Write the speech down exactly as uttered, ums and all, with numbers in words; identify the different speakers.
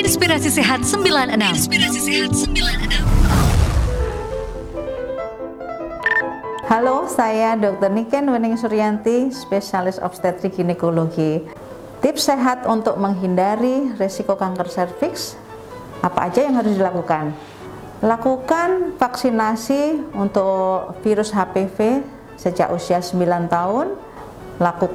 Speaker 1: Inspirasi Sehat sembilan puluh enam. Inspirasi Sehat sembilan puluh enam.
Speaker 2: Halo, saya dokter Niken Wening Suryanti, spesialis obstetrik ginekologi. Tips sehat untuk menghindari risiko kanker serviks, apa aja yang harus dilakukan? Lakukan vaksinasi untuk virus H P V sejak usia sembilan tahun. Lakukan